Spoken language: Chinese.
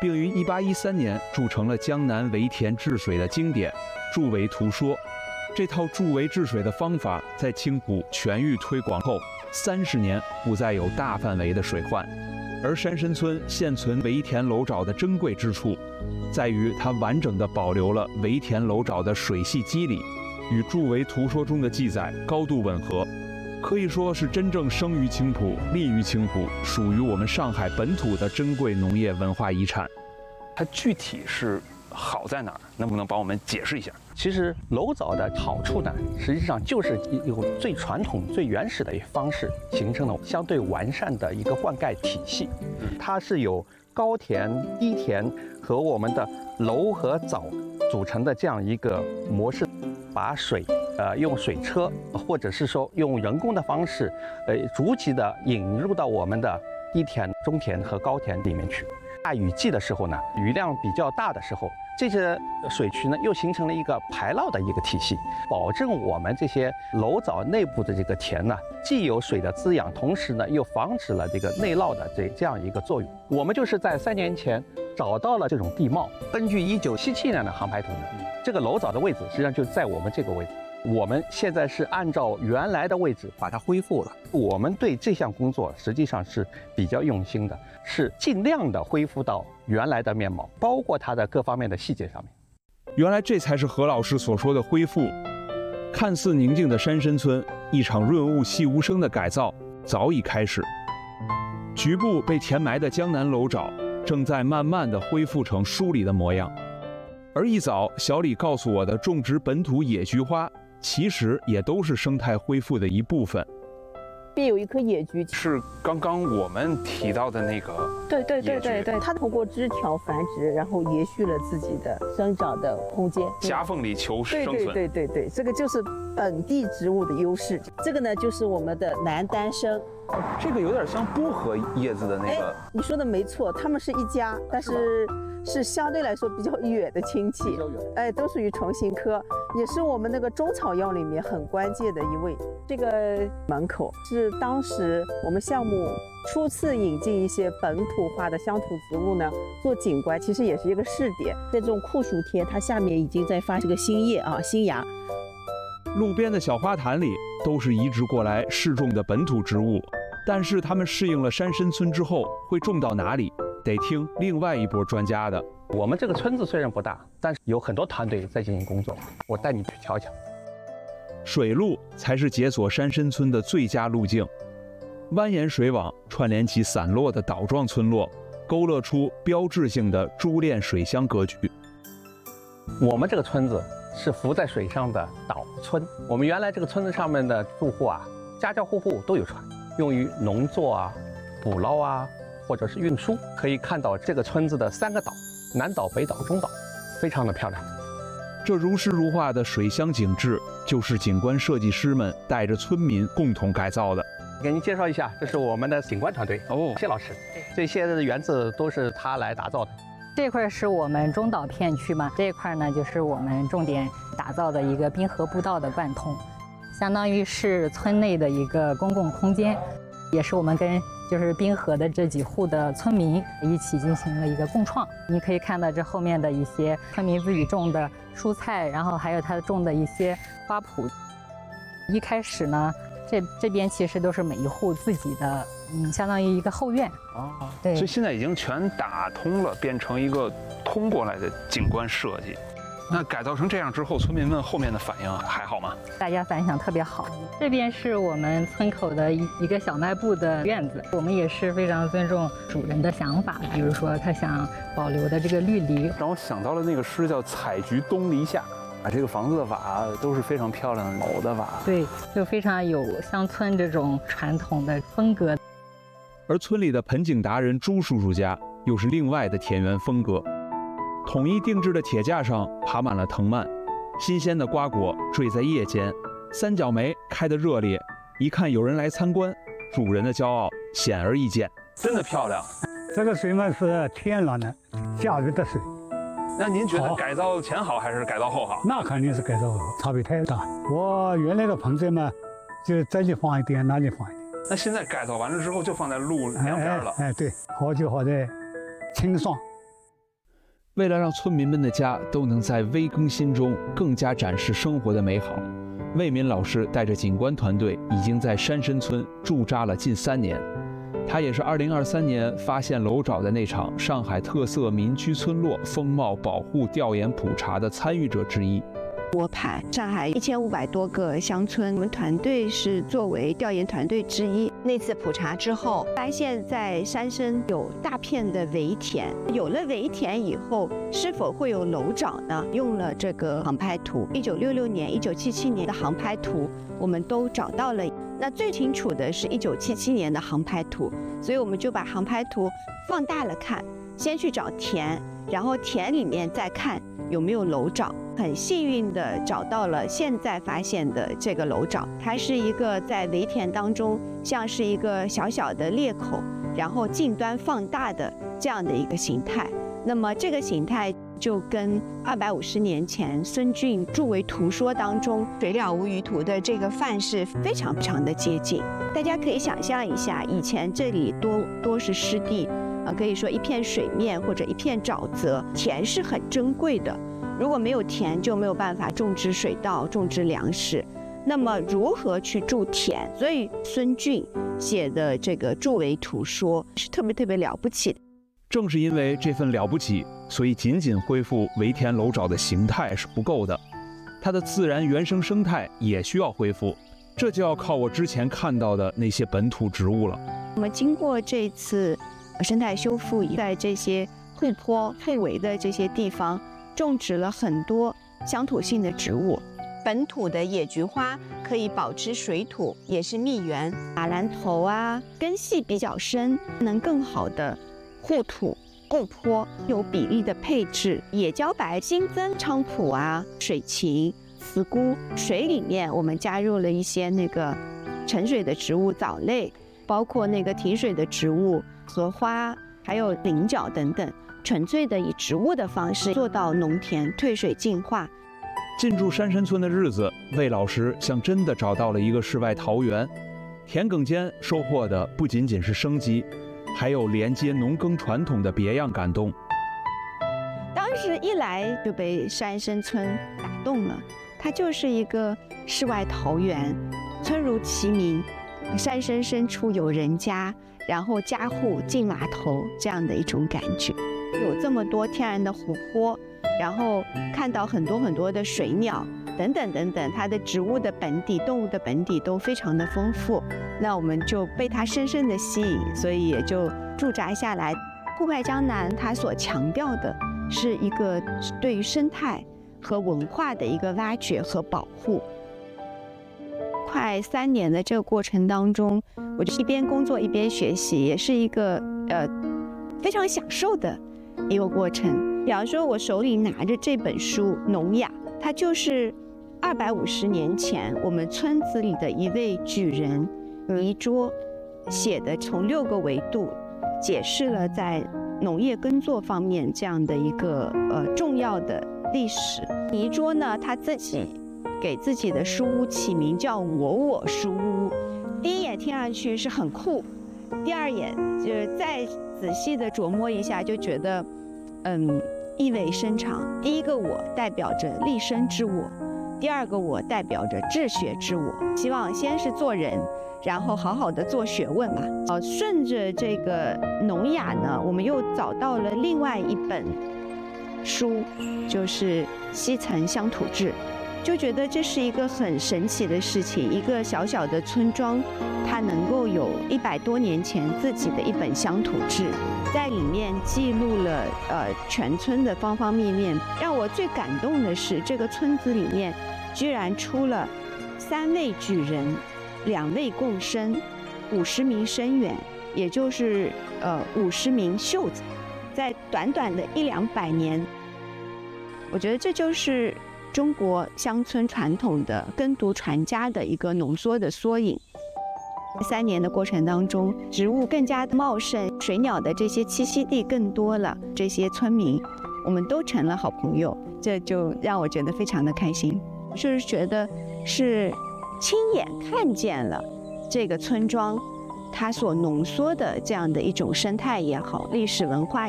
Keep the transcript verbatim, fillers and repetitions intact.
并于一八一三年铸成了江南围田治水的经典《筑围图说》。这套筑围治水的方法在青浦全域推广后，三十年不再有大范围的水患。而山参村现存围田楼沼的珍贵之处，在于它完整地保留了围田楼沼的水系机理，与《筑围图说》中的记载高度吻合，可以说是真正生于青浦、立于青浦，属于我们上海本土的珍贵农业文化遗产。 它具体是好在哪儿？能不能帮我们解释一下？ 其实楼沼的好处呢，实际上就是一种最传统、最原始的一方式形成了相对完善的一个灌溉体系。它是由高田、低田和我们的楼和沼组成的这样一个模式，把水呃用水车或者是说用人工的方式，呃逐级的引入到我们的低田、中田和高田里面去。大雨季的时候呢，雨量比较大的时候，这些水渠呢又形成了一个排涝的一个体系，保证我们这些楼沼内部的这个田呢，既有水的滋养，同时呢又防止了这个内涝的这这样一个作用。我们就是在三年前找到了这种地貌，根据一九七七年的航拍图呢，这个楼沼的位置实际上就在我们这个位置。我们现在是按照原来的位置把它恢复了。我们对这项工作实际上是比较用心的，是尽量的恢复到原来的面貌，包括它的各方面的细节上面。 原来这才是何老师所说的恢复。看似宁静的山参村，一场润物细无声的改造早已开始。局部被填埋的江南楼沼，正在慢慢的恢复成书里的模样。而一早小李告诉我的种植本土野菊花，其实也都是生态恢复的一部分。 边有一棵野菊， 是刚刚我们提到的那个。 对对对对对，它通过枝条繁殖，然后延续了自己的生长的空间， 夹缝里求生存。 对对对对对，这个就是本地植物的优势。这个呢，就是我们的南丹参。 这个有点像薄荷叶子的那个。 你说的没错，它们是一家，但是是相对来说比较远的亲戚。哎，都属于唇形科，也是我们那个中草药里面很关键的一味。这个门口是当时我们项目初次引进一些本土化的乡土植物呢，做景观，其实也是一个试点。这种酷暑天，它下面已经在发这个新叶啊，新芽。 路边的小花坛里都是移植过来试种的本土植物，但是他们适应了山参村之后，会种到哪里，得听另外一波专家的。 我们这个村子虽然不大，但是有很多团队在进行工作，我带你去瞧瞧。 水路才是解锁山参村的最佳路径，蜿蜒水网串联起散落的岛状村落，勾勒出标志性的珠链水乡格局。 我们这个村子是浮在水上的岛村，我们原来这个村子上面的住户啊，家家户户都有船，用于农作啊、捕捞啊，或者是运输。可以看到这个村子的三个岛，南岛、北岛、中岛，非常的漂亮。 这如诗如画的水乡景致，就是景观设计师们带着村民共同改造的。 给您介绍一下，这是我们的景观团队哦，谢老师，这些的园子都是他来打造的。 这块是我们中岛片区嘛，这一块呢就是我们重点打造的一个滨河步道的贯通，相当于是村内的一个公共空间，也是我们跟就是滨河的这几户的村民一起进行了一个共创。你可以看到这后面的一些村民自己种的蔬菜，然后还有他种的一些花圃。一开始呢，这这边其实都是每一户自己的，嗯，相当于一个后院啊。 对， 所以现在已经全打通了，变成一个通过来的景观设计。那改造成这样之后，村民们后面的反应还好吗？ 大家反响特别好。这边是我们村口的一一个小卖部的院子，我们也是非常尊重主人的想法，比如说他想保留的这个绿篱， 让我想到了那个诗叫“采菊东篱下”。啊，这个房子的瓦都是非常漂亮的老的瓦， 对，就非常有乡村这种传统的风格。 而村里的盆景达人朱叔叔家又是另外的田园风格。统一定制的铁架上爬满了藤蔓，新鲜的瓜果坠在叶间，三角梅开得热烈，一看有人来参观，主人的骄傲显而易见。 真的漂亮。 这个水嘛是天然的驾驭的水。 那您觉得改造前好还是改造后好？ 那肯定是改造后，差别太大。我原来的盆栽嘛，就这里放一点，那里放一点。 那现在改造完了之后，就放在路两边了。 哎，哎哎对，好就好在清爽。 为了让村民们的家都能在微更新中更加展示生活的美好，魏敏老师带着景观团队已经在山参村驻扎了近三年。他也是二零二三年发现楼沼的那场上海特色民居村落风貌保护调研普查的参与者之一。 摸排上海一千五百多个乡村，我们团队是作为调研团队之一。那次普查之后，发现在山参有大片的围田，有了围田以后，是否会有楼沼呢？用了这个航拍图，一九六六年、一九七七年的航拍图，我们都找到了。那最清楚的是一九七七年的航拍图，所以我们就把航拍图放大了看，先去找田，然后田里面再看有没有楼沼。很幸运的找到了现在发现的这个楼沼，它是一个在围田当中像是一个小小的裂口，然后近端放大的这样的一个形态。那么这个形态就跟二百五十年前孙峻著为图说当中水了无余图的这个范式非常非常的接近。大家可以想象一下，以前这里多多是湿地，呃，可以说一片水面或者一片沼泽，田是很珍贵的。如果没有田，就没有办法种植水稻、种植粮食。那么如何去筑田？所以孙峻写的这个著为图说是特别特别了不起的。 正是因为这份了不起，所以仅仅恢复围田楼沼的形态是不够的，它的自然原生生态也需要恢复。这就要靠我之前看到的那些本土植物了。 我们经过这次生态修复，在这些护坡、后围的这些地方，种植了很多乡土性的植物。本土的野菊花可以保持水土，也是蜜源。马兰头啊，根系比较深，能更好的护土护坡，有比例的配置。野茭白新增菖蒲啊、水芹、茨菇，水里面我们加入了一些那个沉水的植物藻类，包括那个提水的植物荷花，还有菱角等等。纯粹的以植物的方式做到农田退水净化。 进驻山参村的日子，魏老师像真的找到了一个世外桃源。田埂间收获的不仅仅是生机，还有连接农耕传统的别样感动。 当时一来就被山参村打动了，它就是一个世外桃源，村如其名，山深深处有人家，然后家户进码头这样的一种感觉。有这么多天然的湖泊，然后看到很多很多的水鸟等等等等，它的植物的本底、动物的本底都非常的丰富，那我们就被它深深的吸引，所以也就驻扎下来。户外江南它所强调的是一个对于生态和文化的一个挖掘和保护。快三年的这个过程当中，我就一边工作一边学习，也是一个呃非常享受的一个过程。比方说，我手里拿着这本书《农雅》，它就是二百五十年前我们村子里的一位举人倪柝写的，从六个维度解释了在农业耕作方面这样的一个呃重要的历史。倪柝呢，他自己给自己的书屋起名叫“我我书屋”，第一眼听上去是很酷，第二眼就是再仔细的琢磨一下，就觉得，嗯，意味深长。第一个我代表着立身之我，第二个我代表着治学之我。希望先是做人，然后好好的做学问嘛。呃，顺着这个农雅呢，我们又找到了另外一本书，就是《西岑乡土志》。就觉得这是一个很神奇的事情，一个小小的村庄，它能够有一百多年前自己的一本乡土志，在里面记录了呃全村的方方面面。让我最感动的是，这个村子里面居然出了三位举人，两位贡生，五十名生员，也就是呃五十名秀才，在短短的一两百年，我觉得这就是中国乡村传统的耕读传家的一个浓缩的缩影。三年的过程当中，植物更加的茂盛，水鸟的这些栖息地更多了，这些村民我们都成了好朋友，这就让我觉得非常的开心。就是觉得是亲眼看见了这个村庄它所浓缩的这样的一种生态也好，历史文化